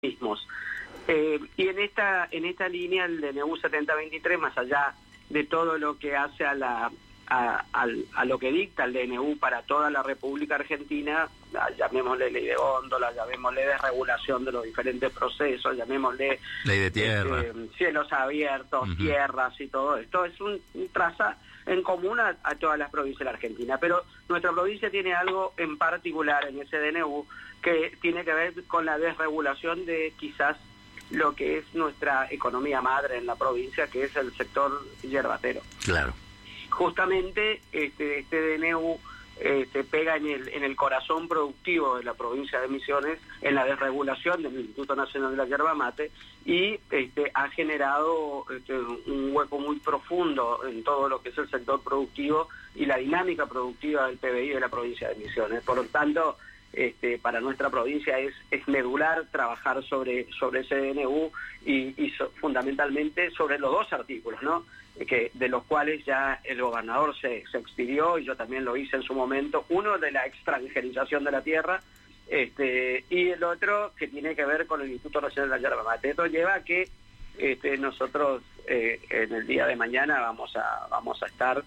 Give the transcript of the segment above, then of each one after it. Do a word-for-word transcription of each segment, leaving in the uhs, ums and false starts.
mismos. Eh, y en esta en esta línea el D N U setenta veintitrés, más allá de todo lo que hace a la a, a, a lo que dicta el D N U para toda la República Argentina, la, llamémosle ley de góndola, llamémosle desregulación de los diferentes procesos, llamémosle ley de tierra, eh, cielos abiertos, uh-huh. tierras y todo esto, es un, un traza en común a, a todas las provincias de la Argentina, pero nuestra provincia tiene algo en particular en ese D N U que tiene que ver con la desregulación de quizás lo que es nuestra economía madre en la provincia, que es el sector yerbatero. Claro. Justamente este, este D N U eh, se pega en el, en el corazón productivo de la provincia de Misiones, en la desregulación del Instituto Nacional de la Yerba Mate, y este, ha generado este, un hueco muy profundo en todo lo que es el sector productivo y la dinámica productiva del P B I de la provincia de Misiones. Por lo tanto, Este, para nuestra provincia es, es medular trabajar sobre, sobre ese D N U y, y so, fundamentalmente sobre los dos artículos, ¿no? Que, de los cuales ya el gobernador se, se expidió, y yo también lo hice en su momento, uno de la extranjerización de la tierra, este, y el otro que tiene que ver con el Instituto Nacional de la Yerba Mate. Esto lleva a que este, nosotros eh, en el día de mañana vamos a, vamos a estar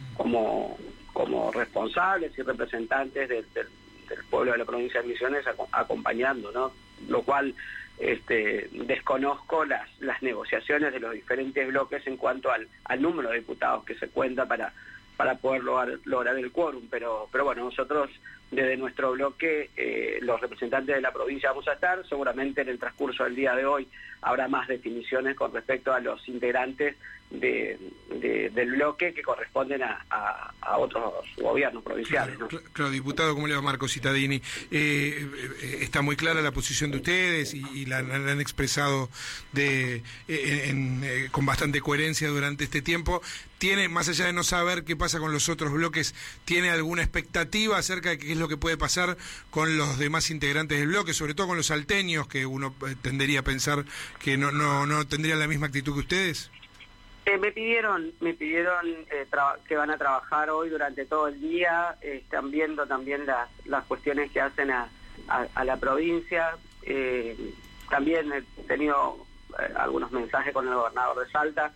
como, como responsables y representantes del, del del pueblo de la provincia de Misiones acompañando, ¿no? Lo cual este, desconozco las, las negociaciones de los diferentes bloques en cuanto al, al número de diputados que se cuenta para, para poder lograr, lograr el quórum, pero, pero bueno, nosotros desde nuestro bloque, eh, los representantes de la provincia vamos a estar, seguramente en el transcurso del día de hoy habrá más definiciones con respecto a los integrantes de, de, del bloque que corresponden a, a, a otros gobiernos provinciales, ¿no? Claro, claro, diputado, ¿cómo le va? Marco Cittadini. Eh, eh, está muy clara la posición de ustedes y, y la, la han expresado de, eh, en, eh, con bastante coherencia durante este tiempo. ¿Tiene, más allá de no saber qué pasa con los otros bloques, tiene alguna expectativa acerca de qué es lo que puede pasar con los demás integrantes del bloque, sobre todo con los salteños, que uno tendería a pensar que no, no, no tendrían la misma actitud que ustedes? Eh, me pidieron, me pidieron eh, que van a trabajar hoy durante todo el día, eh, están viendo también las, las cuestiones que hacen a, a, a la provincia. Eh, también he tenido eh, algunos mensajes con el gobernador de Salta,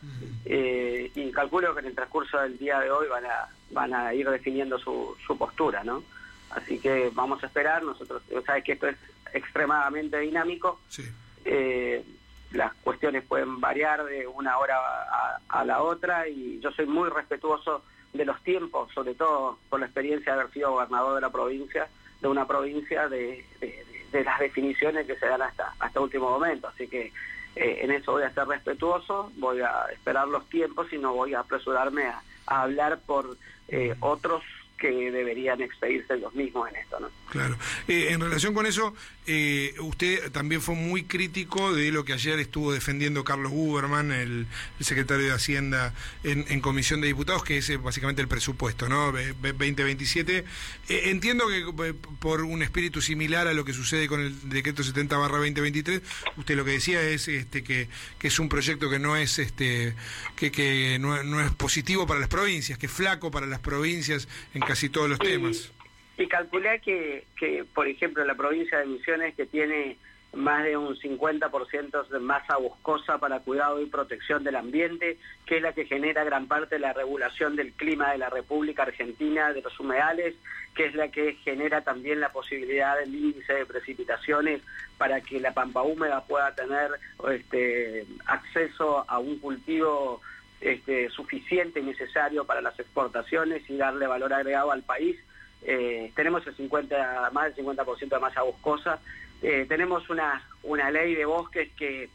eh, y calculo que en el transcurso del día de hoy van a, van a ir definiendo su, su postura, ¿no? Así que vamos a esperar. Nosotros, sabes que esto es extremadamente dinámico. Sí. Eh, las cuestiones pueden variar de una hora a, a la otra, y yo soy muy respetuoso de los tiempos, sobre todo por la experiencia de haber sido gobernador de la provincia, de una provincia, de, de, de las definiciones que se dan hasta hasta último momento. Así que eh, en eso voy a ser respetuoso, voy a esperar los tiempos y no voy a apresurarme a, a hablar por eh, otros que deberían expedirse los mismos en esto, ¿no? Claro. Eh, en relación con eso, eh, usted también fue muy crítico de lo que ayer estuvo defendiendo Carlos Buberman, el, el secretario de Hacienda, en, en Comisión de Diputados, que es eh, básicamente el presupuesto, ¿no? veinte veintisiete. Eh, entiendo que eh, por un espíritu similar a lo que sucede con el decreto setenta barra veinte veintitrés, usted lo que decía es este que, que es un proyecto que no es este que, que no, no es positivo para las provincias, que es flaco para las provincias en casi todos los y, temas. Y calculé que, que, por ejemplo, la provincia de Misiones, que tiene más de un cincuenta por ciento de masa boscosa para cuidado y protección del ambiente, que es la que genera gran parte de la regulación del clima de la República Argentina, de los humedales, que es la que genera también la posibilidad del índice de precipitaciones para que la pampa húmeda pueda tener este, acceso a un cultivo Este, suficiente y necesario para las exportaciones y darle valor agregado al país. Eh, tenemos el cincuenta, más del cincuenta por ciento de masa boscosa. Eh, tenemos una, una ley de bosques que,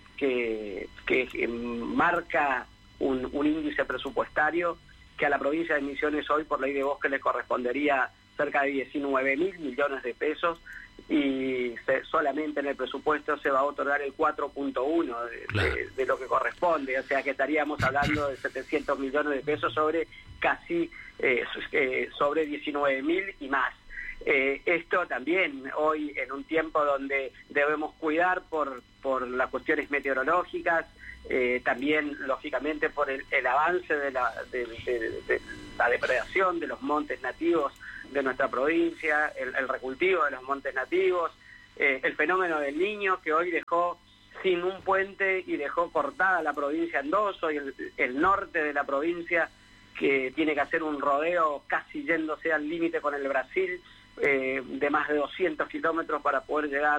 que, que marca un, un índice presupuestario que a la provincia de Misiones hoy por ley de bosques le correspondería cerca de diecinueve mil millones de pesos, y se, solamente en el presupuesto se va a otorgar el cuatro punto uno de, claro. de, de lo que corresponde, o sea que estaríamos hablando de setecientos millones de pesos sobre casi eh, sobre diecinueve mil y más. Eh, esto también hoy, en un tiempo donde debemos cuidar por, por las cuestiones meteorológicas, eh, también lógicamente por el, el avance de la, de, de, de, de la depredación de los montes nativos de nuestra provincia, el, el recultivo de los montes nativos, eh, el fenómeno del Niño, que hoy dejó sin un puente y dejó cortada la provincia en dos, hoy el, el norte de la provincia que tiene que hacer un rodeo casi yéndose al límite con el Brasil, eh, de más de doscientos kilómetros para poder llegar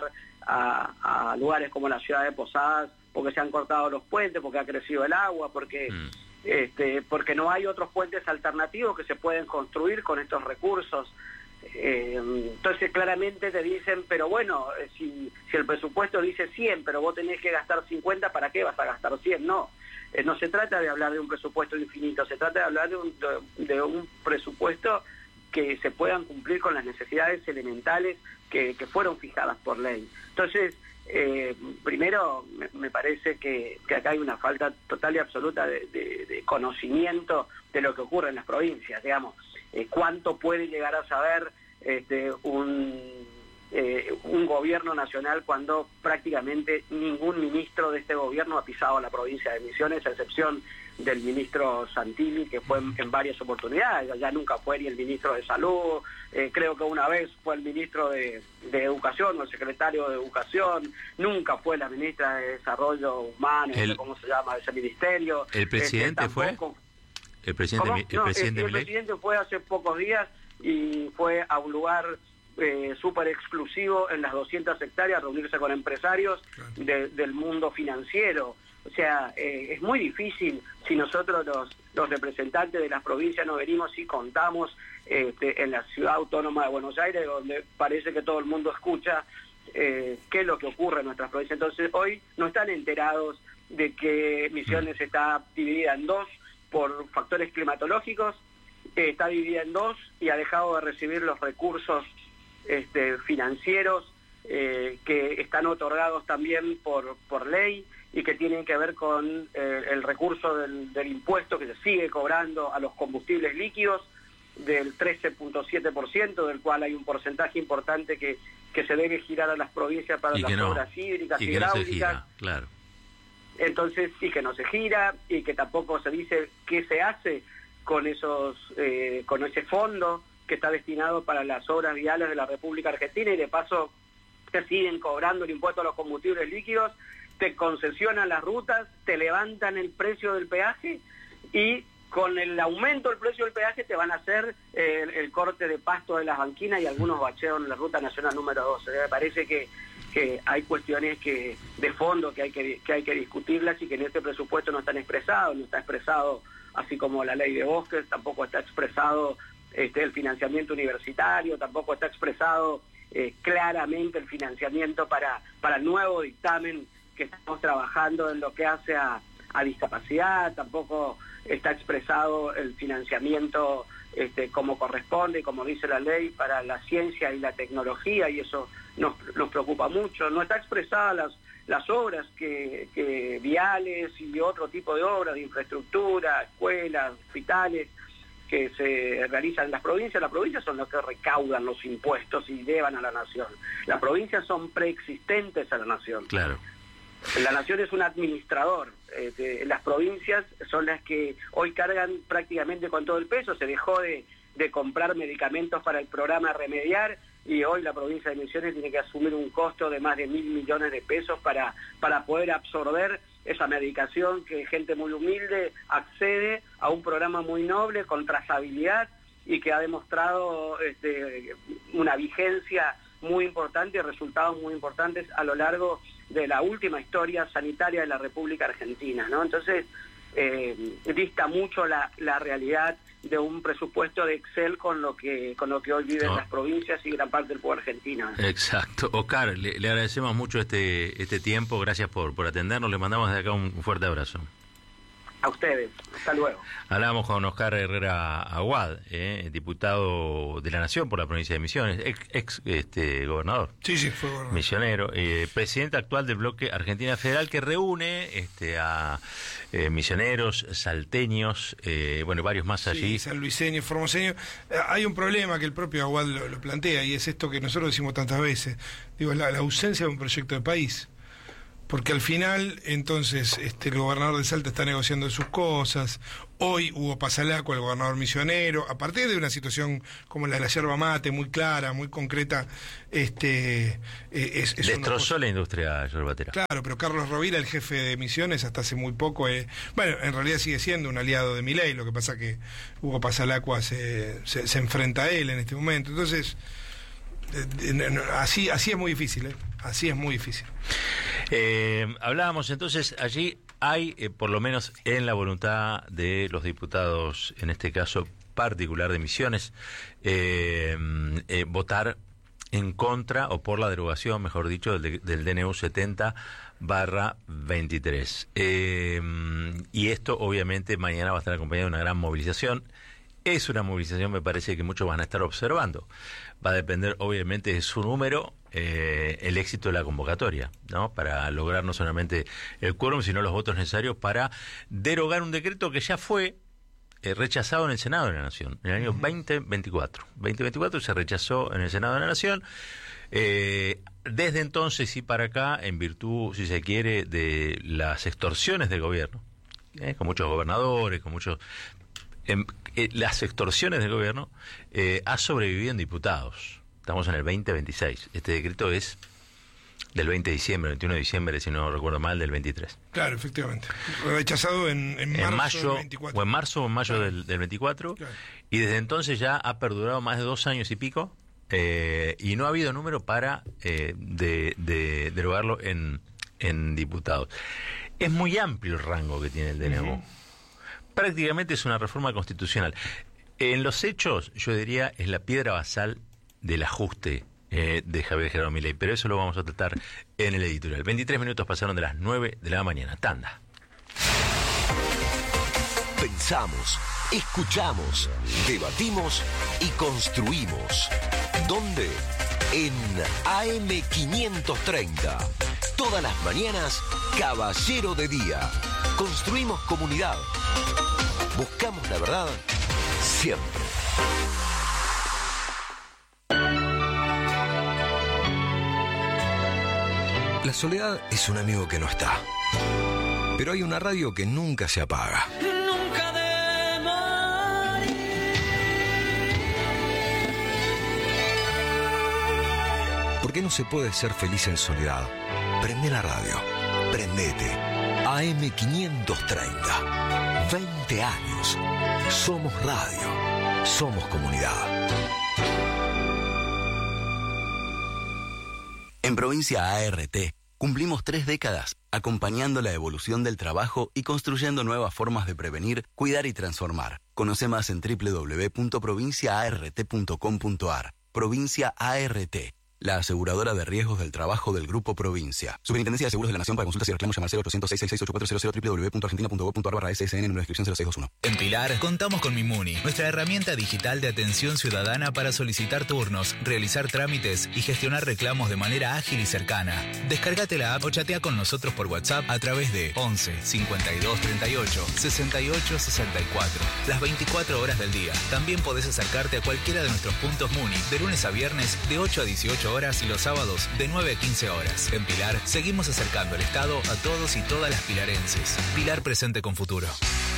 a, a lugares como la ciudad de Posadas, porque se han cortado los puentes, porque ha crecido el agua, porque, mm. este, porque no hay otros puentes alternativos que se pueden construir con estos recursos. Eh, entonces claramente te dicen, pero bueno, si, si el presupuesto dice cien, pero vos tenés que gastar cincuenta, ¿para qué vas a gastar cien? No. Eh, no se trata de hablar de un presupuesto infinito, se trata de hablar de un, de, de un presupuesto que se puedan cumplir con las necesidades elementales que, que fueron fijadas por ley. Entonces, eh, primero, me, me parece que, que acá hay una falta total y absoluta de, de, de conocimiento de lo que ocurre en las provincias, digamos, eh, cuánto puede llegar a saber este, un... Eh, un gobierno nacional cuando prácticamente ningún ministro de este gobierno ha pisado la provincia de Misiones, a excepción del ministro Santilli, que fue en, en varias oportunidades, ya nunca fue ni el ministro de Salud, eh, creo que una vez fue el ministro de, de Educación o el secretario de Educación, nunca fue la ministra de Desarrollo Humano, el, no sé cómo se llama ese ministerio. ¿El presidente este, tampoco, fue? ¿El presidente, el no, presidente, el, el presidente fue hace pocos días y fue a un lugar Eh, súper exclusivo en las doscientas hectáreas, reunirse con empresarios de, del mundo financiero. O sea, eh, es muy difícil si nosotros los, los representantes de las provincias nos venimos y contamos este, en la ciudad autónoma de Buenos Aires, donde parece que todo el mundo escucha eh, qué es lo que ocurre en nuestras provincias. Entonces hoy no están enterados de que Misiones está dividida en dos por factores climatológicos, eh, está dividida en dos y ha dejado de recibir los recursos Este, financieros eh, que están otorgados también por, por ley y que tienen que ver con eh, el recurso del, del impuesto que se sigue cobrando a los combustibles líquidos del trece punto siete por ciento, del cual hay un porcentaje importante que, que se debe girar a las provincias para las no, obras hídricas y hidráulicas. No se gira, claro. Entonces, sí que no se gira y que tampoco se dice qué se hace con esos eh, con ese fondo que está destinado para las obras viales de la República Argentina, y de paso te siguen cobrando el impuesto a los combustibles líquidos, te concesionan las rutas, te levantan el precio del peaje y con el aumento del precio del peaje te van a hacer eh, el, el corte de pasto de las banquinas y algunos bacheos en la ruta nacional número doce. Me parece que, que hay cuestiones que de fondo que hay que, que hay que discutirlas y que en este presupuesto no están expresados, no está expresado así como la ley de bosques, tampoco está expresado Este, el financiamiento universitario, tampoco está expresado eh, claramente el financiamiento para, para el nuevo dictamen que estamos trabajando en lo que hace a, a discapacidad, tampoco está expresado el financiamiento este, como corresponde, como dice la ley, para la ciencia y la tecnología, y eso nos, nos preocupa mucho. No está expresada las, las obras que, que viales y otro tipo de obras de infraestructura, escuelas, hospitales, que se realizan en las provincias. Las provincias son los que recaudan los impuestos y llevan a la nación. Las provincias son preexistentes a la nación. Claro. La nación es un administrador. Eh, de, las provincias son las que hoy cargan prácticamente con todo el peso. Se dejó de, de comprar medicamentos para el programa Remediar y hoy la provincia de Misiones tiene que asumir un costo de más de mil millones de pesos para, para poder absorber esa medicación que gente muy humilde accede a un programa muy noble con trazabilidad y que ha demostrado este, una vigencia muy importante y resultados muy importantes a lo largo de la última historia sanitaria de la República Argentina, ¿no? Entonces, eh, dista mucho la, la realidad de un presupuesto de Excel con lo que con lo que hoy viven no. las provincias y gran parte del pueblo argentino. Exacto. Oscar, le, le agradecemos mucho este este tiempo, gracias por, por atendernos, le mandamos desde acá un, un fuerte abrazo. A ustedes, hasta luego. Hablábamos con Oscar Herrera Aguad, eh, diputado de la Nación por la provincia de Misiones, ex, ex este, gobernador. Sí, sí, fue gobernador. Misionero, eh, presidente actual del bloque Argentina Federal, que reúne este, a eh, misioneros, salteños, eh, bueno, varios más allí. Sí, sanluiseños, formoseños. Eh, hay un problema que el propio Aguad lo, lo plantea, y es esto que nosotros decimos tantas veces, digo, la, la ausencia de un proyecto de país. Porque al final, entonces, este, el gobernador de Salta está negociando sus cosas. Hoy Hugo Pasalacqua, el gobernador misionero, a partir de una situación como la de la yerba mate, muy clara, muy concreta, este, es, es destrozó la industria yerbatera. Claro, pero Carlos Rovira, el jefe de Misiones, hasta hace muy poco, eh, bueno, en realidad sigue siendo un aliado de Milei, lo que pasa que Hugo Pasalacqua se, se, se enfrenta a él en este momento. Entonces, eh, así, así es muy difícil, ¿eh? Así es muy difícil. Eh, hablábamos entonces, allí hay, eh, por lo menos en la voluntad de los diputados, en este caso particular de Misiones, eh, eh, votar en contra o por la derogación, mejor dicho, del, del D N U setenta barra veintitrés. Eh, y esto obviamente mañana va a estar acompañado de una gran movilización. Es una movilización, me parece, que muchos van a estar observando. Va a depender, obviamente, de su número, eh, el éxito de la convocatoria, ¿no? Para lograr no solamente el quórum, sino los votos necesarios para derogar un decreto que ya fue eh, rechazado en el Senado de la Nación, en el año veinte veinticuatro. veinte veinticuatro se rechazó en el Senado de la Nación. Eh, desde entonces y para acá, en virtud, si se quiere, de las extorsiones del gobierno, eh, con muchos gobernadores, con muchos... En, eh, las extorsiones del gobierno, eh, ha sobrevivido en diputados. Estamos en el veinte veintiséis. Este decreto es del veinte de diciembre, veintiuno de diciembre, si no recuerdo mal, del veintitrés. Claro, efectivamente. Rechazado en, en, en marzo mayo, del veinticuatro. O en marzo o en mayo, claro, del, del veinticuatro. Claro. Y desde entonces ya ha perdurado más de dos años y pico, eh, y no ha habido número para eh, de, de derogarlo en, en diputados. Es muy amplio el rango que tiene el D N U. Uh-huh. Prácticamente es una reforma constitucional. En los hechos, yo diría, es la piedra basal del ajuste eh, de Javier Gerardo Milei, pero eso lo vamos a tratar en el editorial. veintitrés minutos pasaron de las nueve de la mañana. Tanda. Pensamos, escuchamos, debatimos y construimos. ¿Dónde? En A M quinientos treinta. Todas las mañanas, Caballero de Día. Construimos comunidad. Buscamos la verdad siempre. La soledad es un amigo que no está. Pero hay una radio que nunca se apaga. Nunca de morir. ¿Por qué no se puede ser feliz en soledad? Prende la radio. Prendete. A M quinientos treinta. veinte años. Somos radio. Somos comunidad. En Provincia A R T cumplimos tres décadas acompañando la evolución del trabajo y construyendo nuevas formas de prevenir, cuidar y transformar. Conoce más en doble u doble u doble u punto provincia a r t punto com punto a r. Provincia A R T, la aseguradora de riesgos del trabajo del Grupo Provincia. Superintendencia de Seguros de la Nación. Para consultas y reclamos llamar cero ochocientos seis seis seis ocho cuatro cero cero doble u doble u doble u punto argentina punto gov punto a r barra S S N en una descripción cero seis dos uno. En Pilar contamos con Mimuni, nuestra herramienta digital de atención ciudadana para solicitar turnos, realizar trámites y gestionar reclamos de manera ágil y cercana. Descárgate la app o chatea con nosotros por WhatsApp a través de once cincuenta y dos treinta y ocho sesenta y ocho sesenta y cuatro. Las veinticuatro horas del día. También podés acercarte a cualquiera de nuestros puntos Muni de lunes a viernes de ocho a dieciocho horas y los sábados de nueve a quince horas. En Pilar seguimos acercando el Estado a todos y todas las pilarenses. Pilar presente con futuro.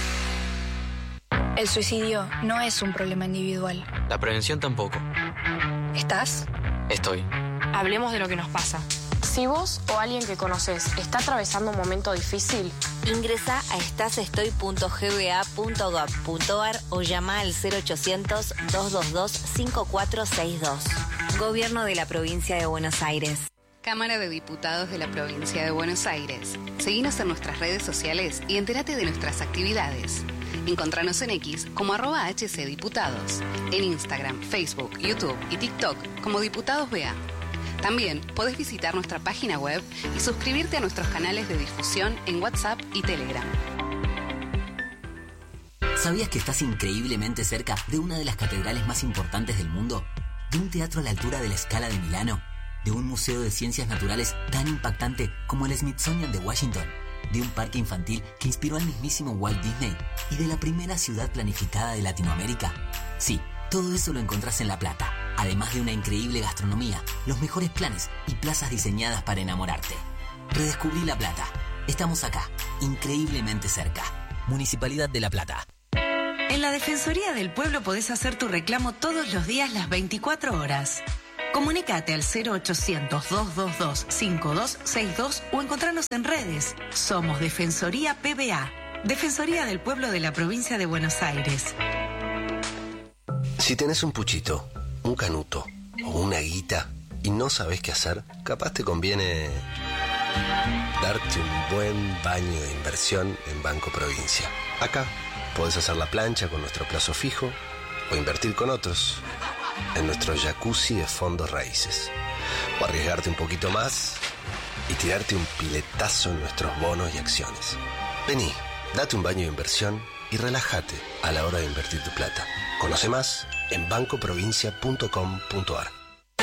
El suicidio no es un problema individual. La prevención tampoco. ¿Estás? Estoy. Hablemos de lo que nos pasa. Si vos o alguien que conoces está atravesando un momento difícil, ingresa a estasestoy punto g b a punto gov punto a r o llama al cero ochocientos dos dos dos cinco cuatro seis dos. Gobierno de la Provincia de Buenos Aires. Cámara de Diputados de la Provincia de Buenos Aires. Seguinos en nuestras redes sociales y entérate de nuestras actividades. Encontranos en X como arroba hcdiputados, en Instagram, Facebook, YouTube y TikTok como Diputados B A. También podés visitar nuestra página web y suscribirte a nuestros canales de difusión en WhatsApp y Telegram. ¿Sabías que estás increíblemente cerca de una de las catedrales más importantes del mundo? ¿De un teatro a la altura de la Scala de Milano? ¿De un museo de ciencias naturales tan impactante como el Smithsonian de Washington? ¿De un parque infantil que inspiró al mismísimo Walt Disney? ¿Y de la primera ciudad planificada de Latinoamérica? Sí, todo eso lo encontrás en La Plata, además de una increíble gastronomía, los mejores planes y plazas diseñadas para enamorarte. Redescubrí La Plata. Estamos acá, increíblemente cerca. Municipalidad de La Plata. En la Defensoría del Pueblo podés hacer tu reclamo todos los días, las veinticuatro horas. Comunicate al cero ochocientos, dos dos dos, cinco dos seis dos o encontrarnos en redes. Somos Defensoría P B A, Defensoría del Pueblo de la Provincia de Buenos Aires. Si tenés un puchito, un canuto o una guita y no sabés qué hacer, capaz te conviene darte un buen baño de inversión en Banco Provincia. Acá podés hacer la plancha con nuestro plazo fijo o invertir con otros en nuestro jacuzzi de fondos raíces. O arriesgarte un poquito más y tirarte un piletazo en nuestros bonos y acciones. Vení, date un baño de inversión y relájate a la hora de invertir tu plata. Conoce más en banco provincia punto com punto a r.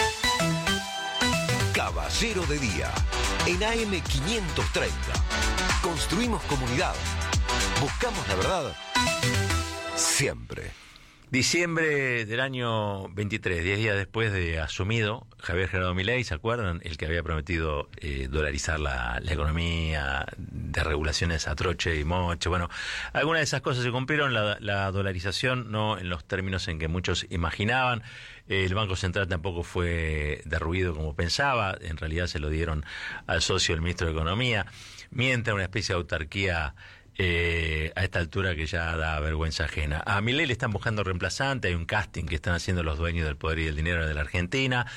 Caballero de Día, en A M quinientos treinta. Construimos comunidad. Buscamos la verdad siempre. Diciembre del año veintitrés, diez días después de asumido Javier Gerardo Milei, ¿se acuerdan? El que había prometido eh, dolarizar la, la economía, de regulaciones a troche y moche. Bueno, algunas de esas cosas se cumplieron, la, la dolarización no en los términos en que muchos imaginaban. Eh, el Banco Central tampoco fue derruido como pensaba, en realidad se lo dieron al socio del ministro de Economía, mientras una especie de autarquía Eh, a esta altura que ya da vergüenza ajena. A Milei le están buscando reemplazante, hay un casting que están haciendo los dueños del poder y del dinero de la Argentina.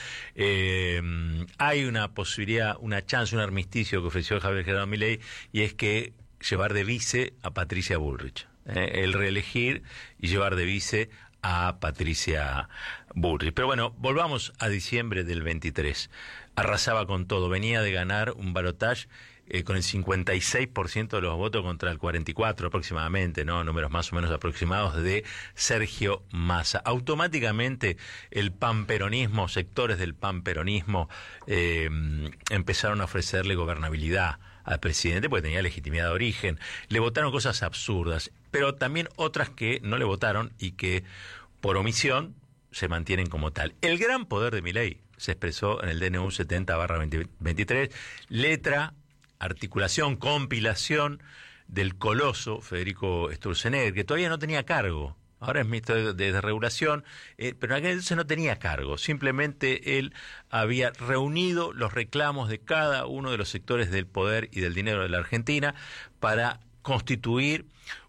Eh, hay una posibilidad, una chance, un armisticio que ofreció Javier Gerardo Milei, y es que llevar de vice a Patricia Bullrich. Eh, el reelegir y llevar de vice a Patricia Bullrich. Pero bueno, volvamos a diciembre del veintitrés. Arrasaba con todo, venía de ganar un balotaje Eh, con el cincuenta y seis por ciento de los votos contra el cuarenta y cuatro por ciento aproximadamente, ¿no? Números más o menos aproximados de Sergio Massa. Automáticamente el panperonismo, sectores del panperonismo eh, empezaron a ofrecerle gobernabilidad al presidente porque tenía legitimidad de origen. Le votaron cosas absurdas, pero también otras que no le votaron y que por omisión se mantienen como tal. El gran poder de Milei se expresó en el D N U setenta barra veintitrés, letra, articulación, compilación del coloso Federico Sturzenegger, que todavía no tenía cargo. Ahora es ministro de, de, de regulación, eh, pero en aquel entonces no tenía cargo. Simplemente él había reunido los reclamos de cada uno de los sectores del poder y del dinero de la Argentina para constituir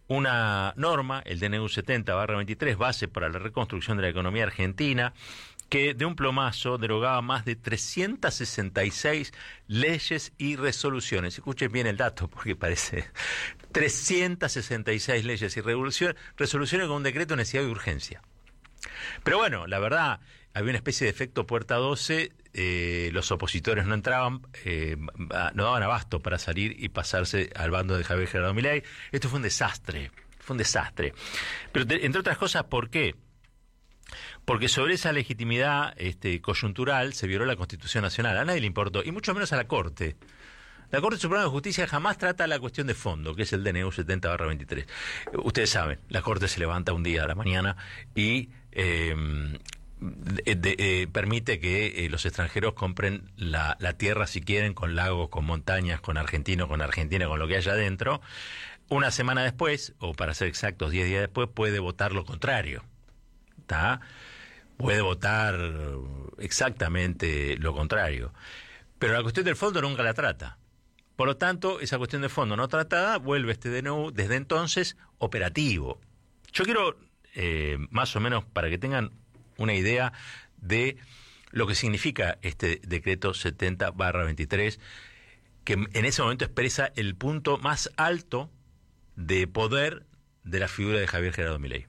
una norma, el D N U setenta barra veintitrés, base para la reconstrucción de la economía argentina, que de un plomazo derogaba más de trescientas sesenta y seis leyes y resoluciones. Escuchen bien el dato, porque parece trescientas sesenta y seis leyes y resoluciones con un decreto de necesidad y urgencia. Pero bueno, la verdad, había una especie de efecto puerta doce, eh, los opositores no entraban, eh, no daban abasto para salir y pasarse al bando de Javier Gerardo Milei. Esto fue un desastre, fue un desastre. Pero de, entre otras cosas, ¿por qué? Porque sobre esa legitimidad este, coyuntural se violó la Constitución Nacional. A nadie le importó, y mucho menos a la Corte. La Corte Suprema de Justicia jamás trata la cuestión de fondo, que es el D N U setenta barra veintitrés. Ustedes saben, la Corte se levanta un día a la mañana y eh, de, de, eh, permite que eh, los extranjeros compren la, la tierra, si quieren, con lagos, con montañas, con argentinos, con Argentina, con lo que haya adentro. Una semana después, o para ser exactos, diez días después, puede votar lo contrario. ¿Está? Puede votar exactamente lo contrario. Pero la cuestión del fondo nunca la trata. Por lo tanto, esa cuestión de fondo no tratada vuelve este D N U desde entonces operativo. Yo quiero, eh, más o menos, para que tengan una idea de lo que significa este decreto setenta barra veintitrés, que en ese momento expresa el punto más alto de poder de la figura de Javier Gerardo Milei.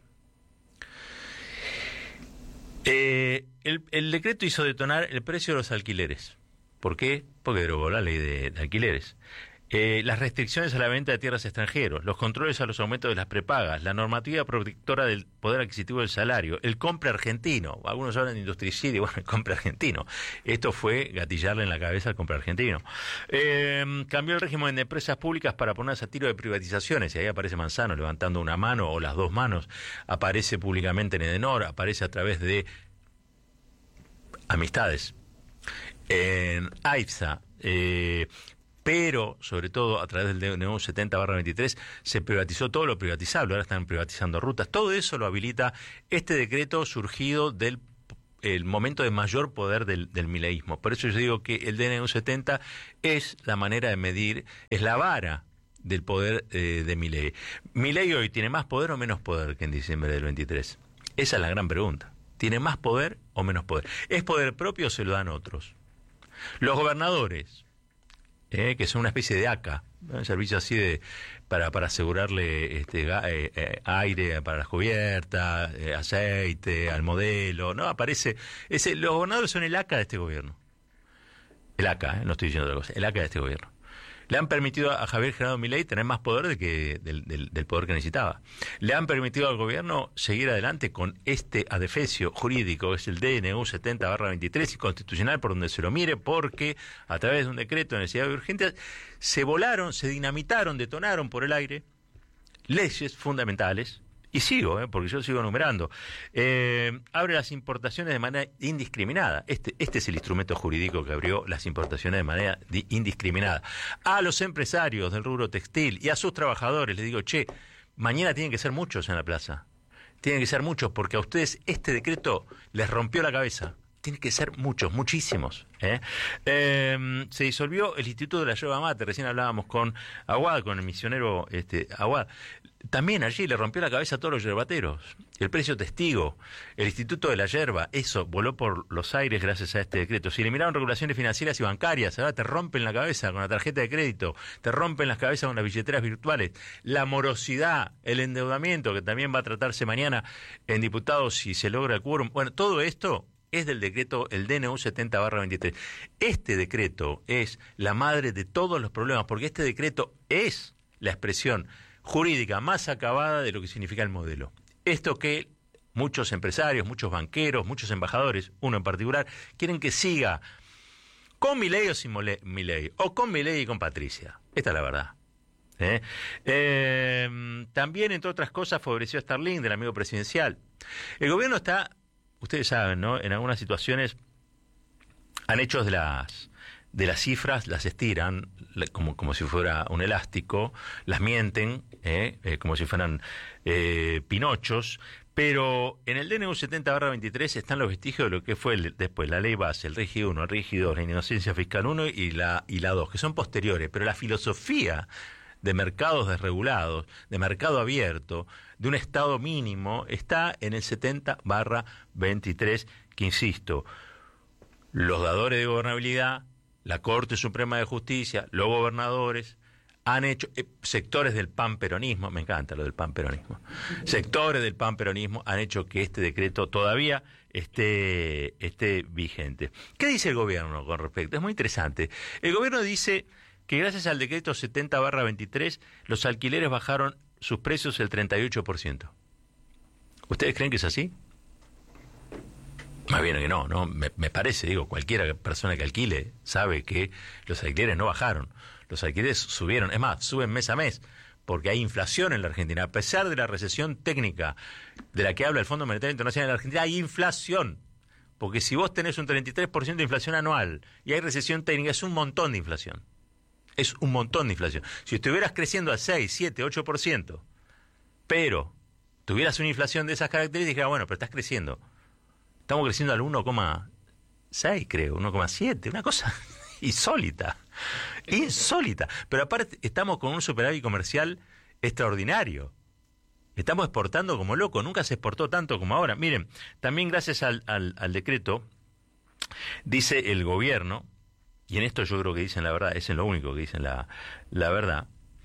Eh, el, el decreto hizo detonar el precio de los alquileres. ¿Por qué? Porque derogó la ley de, de alquileres. Eh, las restricciones a la venta de tierras extranjeros, los controles a los aumentos de las prepagas, la normativa protectora del poder adquisitivo del salario, el compra argentino. Algunos hablan de industricidio, bueno, el compra argentino. Esto fue gatillarle en la cabeza al compra argentino. Eh, cambió el régimen de empresas públicas para ponerse a tiro de privatizaciones, y ahí aparece Manzano levantando una mano o las dos manos, aparece públicamente en Edenor, aparece a través de amistades. En AIFSA, eh, pero sobre todo a través del D N U setenta barra veintitrés se privatizó todo lo privatizable, ahora están privatizando rutas, todo eso lo habilita este decreto surgido del el momento de mayor poder del, del mileísmo. Por eso yo digo que el D N U setenta es la manera de medir, es la vara del poder eh, de Milei. ¿Milei hoy tiene más poder o menos poder que en diciembre del veintitrés? Esa es la gran pregunta. ¿Tiene más poder o menos poder? ¿Es poder propio o se lo dan otros? Los gobernadores, eh, que son una especie de A C A, un servicio así de para para asegurarle este eh, eh, aire para las cubiertas, eh, aceite al modelo, no aparece ese, los gobernadores son el A C A de este gobierno, el A C A, eh, no estoy diciendo otra cosa, el A C A de este gobierno. Le han permitido a Javier Gerardo Milei tener más poder de que del, del, del poder que necesitaba. Le han permitido al gobierno seguir adelante con este adefesio jurídico, es el D N U setenta barra veintitrés, y constitucional por donde se lo mire, porque a través de un decreto de necesidad urgente se volaron, se dinamitaron, detonaron por el aire leyes fundamentales. Y sigo, eh, porque yo sigo enumerando. Eh, abre las importaciones de manera indiscriminada. Este, este es el instrumento jurídico que abrió las importaciones de manera di- indiscriminada. A los empresarios del rubro textil y a sus trabajadores les digo, che, mañana tienen que ser muchos en la plaza. Tienen que ser muchos, porque a ustedes este decreto les rompió la cabeza. Tienen que ser muchos, muchísimos. ¿eh? Eh, se disolvió el Instituto de la Yerba Mate. Recién hablábamos con Aguad, con el misionero este, Aguad. También allí le rompió la cabeza a todos los yerbateros. El precio testigo, el Instituto de la Yerba, eso voló por los aires gracias a este decreto. Si eliminaron regulaciones financieras y bancarias, ahora te rompen la cabeza con la tarjeta de crédito, te rompen las cabezas con las billeteras virtuales, la morosidad, el endeudamiento, que también va a tratarse mañana en diputados si se logra el quórum. Bueno, todo esto es del decreto, el D N U setenta barra veintitrés. Este decreto es la madre de todos los problemas, porque este decreto es la expresión jurídica más acabada de lo que significa el modelo. Esto que muchos empresarios, muchos banqueros, muchos embajadores, uno en particular, quieren que siga con Milei o sin Milei, o con Milei y con Patricia. Esta es la verdad. ¿Eh? Eh, también, entre otras cosas, favoreció a Starlink, del amigo presidencial. El gobierno está, ustedes saben, ¿no? En algunas situaciones han hecho de las de las cifras, las estiran como, como si fuera un elástico, las mienten, eh, eh, como si fueran eh, pinochos, pero en el D N U setenta barra veintitrés están los vestigios de lo que fue el, después la ley base, el RIGI uno, el RIGI dos, la inocencia fiscal uno y la, y la dos, que son posteriores, pero la filosofía de mercados desregulados, de mercado abierto, de un Estado mínimo, está en el setenta barra veintitrés, que insisto, los dadores de gobernabilidad, la Corte Suprema de Justicia, los gobernadores, han hecho, eh, sectores del panperonismo, me encanta lo del panperonismo, sectores del panperonismo han hecho que este decreto todavía esté, esté vigente. ¿Qué dice el gobierno con respecto? Es muy interesante. El gobierno dice que gracias al decreto setenta barra veintitrés los alquileres bajaron sus precios el treinta y ocho por ciento. ¿Ustedes creen que es así? Más bien que no, no me, me parece, digo, cualquiera persona que alquile sabe que los alquileres no bajaron, los alquileres subieron, es más, suben mes a mes, porque hay inflación en la Argentina, a pesar de la recesión técnica de la que habla el Fondo Monetario Internacional en la Argentina, hay inflación, porque si vos tenés un treinta y tres por ciento de inflación anual y hay recesión técnica, es un montón de inflación, es un montón de inflación. Si estuvieras creciendo al seis, siete, ocho por ciento, pero tuvieras una inflación de esas características, dijera, bueno, pero estás creciendo. Estamos creciendo al uno coma seis, creo, uno coma siete, una cosa insólita, insólita. Pero aparte estamos con un superávit comercial extraordinario. Estamos exportando como loco, nunca se exportó tanto como ahora. Miren, también gracias al, al, al decreto, dice el gobierno, y en esto yo creo que dicen la verdad, es en lo único que dicen la, la verdad,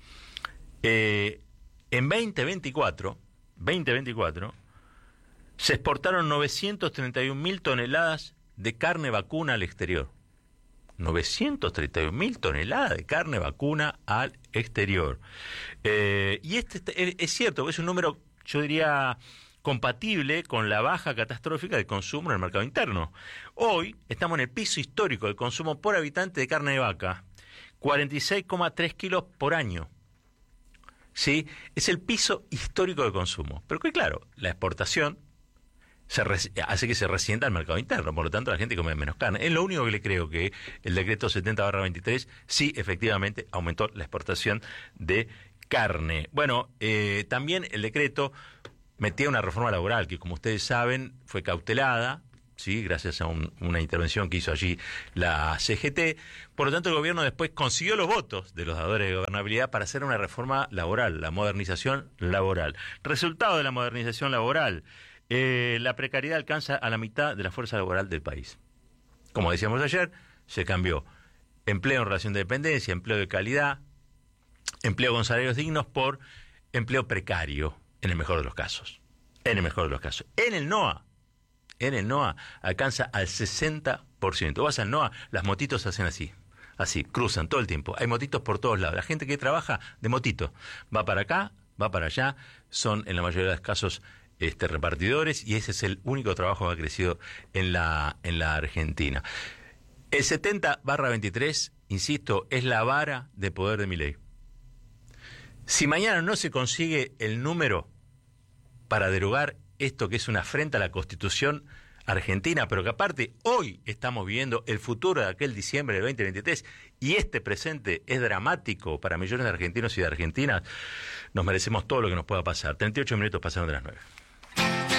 eh, en veinte veinticuatro, veinte veinticuatro, se exportaron novecientas treinta y una mil toneladas de carne vacuna al exterior. novecientas treinta y una mil toneladas de carne vacuna al exterior. Eh, y este es, es cierto, es un número, yo diría, compatible con la baja catastrófica del consumo en el mercado interno. Hoy estamos en el piso histórico del consumo por habitante de carne de vaca, cuarenta y seis coma tres kilos por año. ¿Sí? Es el piso histórico de consumo. Pero que claro, la exportación se res, hace que se resienta el mercado interno, por lo tanto la gente come menos carne. Es lo único que le creo, que el decreto setenta barra veintitrés sí efectivamente aumentó la exportación de carne. Bueno, eh, también el decreto metía una reforma laboral que, como ustedes saben, fue cautelada, sí, gracias a un, una intervención que hizo allí la C G T. Por lo tanto, el gobierno después consiguió los votos de los dadores de gobernabilidad para hacer una reforma laboral, la modernización laboral. Resultado de la modernización laboral, eh, la precariedad alcanza a la mitad de la fuerza laboral del país. Como decíamos ayer, se cambió empleo en relación de dependencia, empleo de calidad, empleo con salarios dignos por empleo precario, en el mejor de los casos. En el mejor de los casos. En el NOA, en el NOA alcanza al sesenta por ciento. Vas al NOA, las motitos hacen así, así, cruzan todo el tiempo. Hay motitos por todos lados. La gente que trabaja de motito va para acá, va para allá, son en la mayoría de los casos este, repartidores, y ese es el único trabajo que ha crecido en la, en la Argentina. El setenta barra veintitrés, insisto, es la vara de poder de Milei. Si mañana no se consigue el número para derogar esto, que es una afrenta a la Constitución argentina, pero que aparte hoy estamos viviendo el futuro de aquel diciembre del veinte veintitrés, y este presente es dramático para millones de argentinos y de argentinas, nos merecemos todo lo que nos pueda pasar. treinta y ocho minutos pasaron de las nueve.